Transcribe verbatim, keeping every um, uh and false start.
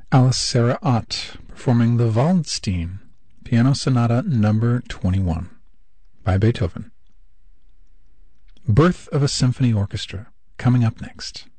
Alice Sarah Ott performing the Waldstein Piano Sonata Number twenty-one by Beethoven. Birth of a Symphony Orchestra coming up next.